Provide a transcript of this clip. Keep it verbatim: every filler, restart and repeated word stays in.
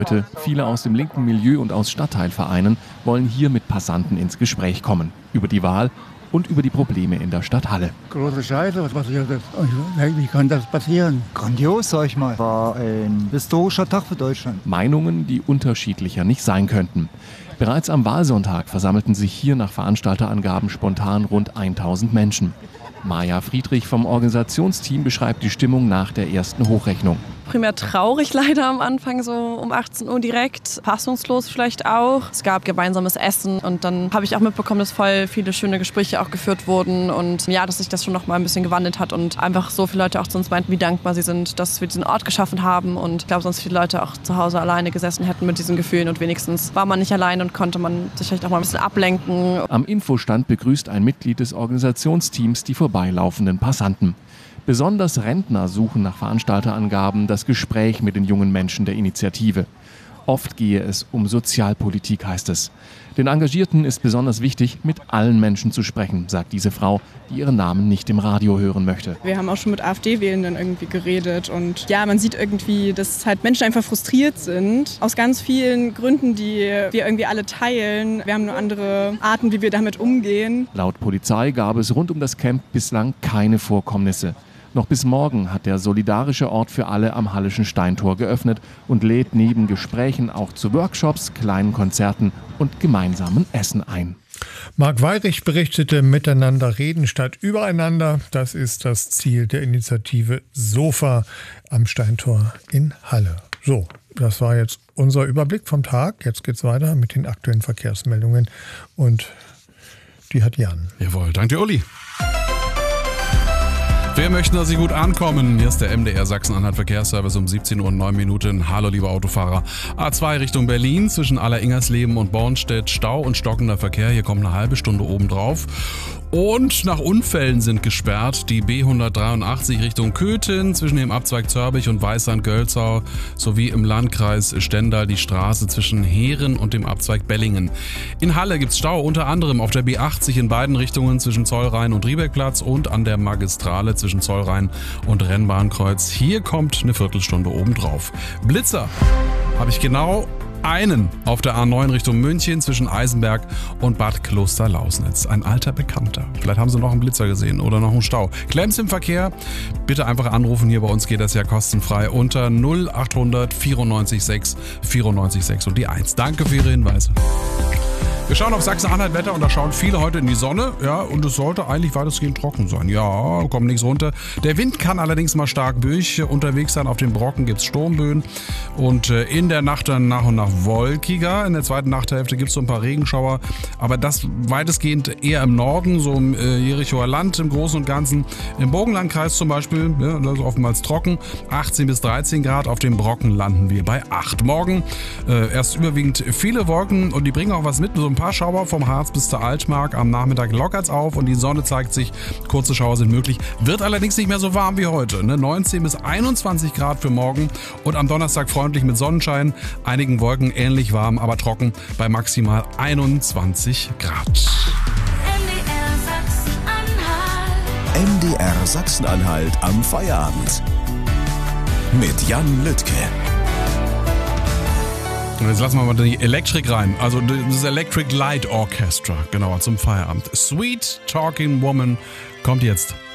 Viele aus dem linken Milieu und aus Stadtteilvereinen wollen hier mit Passanten ins Gespräch kommen. Über die Wahl und über die Probleme in der Stadt Halle. Große Scheiße, was passiert ist. Wie kann das passieren? Grandios, sag ich mal. War ein historischer Tag für Deutschland. Meinungen, die unterschiedlicher nicht sein könnten. Bereits am Wahlsonntag versammelten sich hier nach Veranstalterangaben spontan rund tausend Menschen. Maja Friedrich vom Organisationsteam beschreibt die Stimmung nach der ersten Hochrechnung. Primär traurig leider am Anfang, so um achtzehn Uhr direkt. Fassungslos vielleicht auch. Es gab gemeinsames Essen und dann habe ich auch mitbekommen, dass voll viele schöne Gespräche auch geführt wurden und ja, dass sich das schon noch mal ein bisschen gewandelt hat und einfach so viele Leute auch zu uns meinten, wie dankbar sie sind, dass wir diesen Ort geschaffen haben und ich glaube, sonst viele Leute auch zu Hause alleine gesessen hätten mit diesen Gefühlen und wenigstens war man nicht allein und konnte man sich vielleicht auch mal ein bisschen ablenken. Am Infostand begrüßt ein Mitglied des Organisationsteams die vorbeilaufenden Passanten. Besonders Rentner suchen nach Veranstalterangaben das Gespräch mit den jungen Menschen der Initiative. Oft gehe es um Sozialpolitik, heißt es. Den Engagierten ist besonders wichtig, mit allen Menschen zu sprechen, sagt diese Frau, die ihren Namen nicht im Radio hören möchte. Wir haben auch schon mit AfD-Wählenden irgendwie geredet und ja, man sieht irgendwie, dass halt Menschen einfach frustriert sind. Aus ganz vielen Gründen, die wir irgendwie alle teilen. Wir haben nur andere Arten, wie wir damit umgehen. Laut Polizei gab es rund um das Camp bislang keine Vorkommnisse. Noch bis morgen hat der solidarische Ort für alle am Halleschen Steintor geöffnet und lädt neben Gesprächen auch zu Workshops, kleinen Konzerten und gemeinsamen Essen ein. Marc Weyrich berichtete, miteinander reden statt übereinander. Das ist das Ziel der Initiative SOFA am Steintor in Halle. So, das war jetzt unser Überblick vom Tag. Jetzt geht's weiter mit den aktuellen Verkehrsmeldungen und die hat Jan. Jawohl, danke dir, Uli. Wir möchten, dass Sie gut ankommen. Hier ist der M D R Sachsen-Anhalt Verkehrsservice um siebzehn Uhr und neun Minuten. Hallo, liebe Autofahrer. A zwei Richtung Berlin zwischen Aller-Ingersleben und Bornstedt. Stau und stockender Verkehr. Hier kommt eine halbe Stunde obendrauf. Und nach Unfällen sind gesperrt die B hundertdreiundachtzig Richtung Köthen zwischen dem Abzweig Zörbich und Weißand-Gölzau sowie im Landkreis Stendal die Straße zwischen Heeren und dem Abzweig Bellingen. In Halle gibt's Stau unter anderem auf der B achtzig in beiden Richtungen zwischen Zollrhein und Riebeckplatz und an der Magistrale zwischen Zollrhein und Rennbahnkreuz. Hier kommt eine Viertelstunde obendrauf. Blitzer habe ich genau einen auf der A neun Richtung München zwischen Eisenberg und Bad Klosterlausnitz. Ein alter Bekannter. Vielleicht haben Sie noch einen Blitzer gesehen oder noch einen Stau. Klemms im Verkehr? Bitte einfach anrufen. Hier bei uns geht das ja kostenfrei unter null achthundert vierundneunzig sechs vierundneunzig sechs und die eins. Danke für Ihre Hinweise. Wir schauen auf Sachsen-Anhalt Wetter und da schauen viele heute in die Sonne, ja, und es sollte eigentlich weitestgehend trocken sein. Ja, kommt nichts runter. Der Wind kann allerdings mal stark böig unterwegs sein. Auf den Brocken gibt's Sturmböen und in der Nacht dann nach und nach wolkiger. In der zweiten Nachthälfte gibt's so ein paar Regenschauer, aber das weitestgehend eher im Norden, so im äh, Jerichoer Land im Großen und Ganzen. Im Burgenlandkreis zum Beispiel, ja, das ist oftmals trocken, achtzehn bis dreizehn Grad. Auf den Brocken landen wir bei acht. Morgen äh, erst überwiegend viele Wolken und die bringen auch was mit, so ein paar Schauer vom Harz bis zur Altmark. Am Nachmittag lockert's auf und die Sonne zeigt sich. Kurze Schauer sind möglich. Wird allerdings nicht mehr so warm wie heute. Ne? neunzehn bis einundzwanzig Grad für morgen und am Donnerstag freundlich mit Sonnenschein. Einigen Wolken ähnlich warm, aber trocken bei maximal einundzwanzig Grad. M D R Sachsen-Anhalt am Feierabend. Mit Jan Lüttke. Und jetzt lassen wir mal die Electric rein. Also das Electric Light Orchestra, genauer zum Feierabend. Sweet Talking Woman kommt jetzt.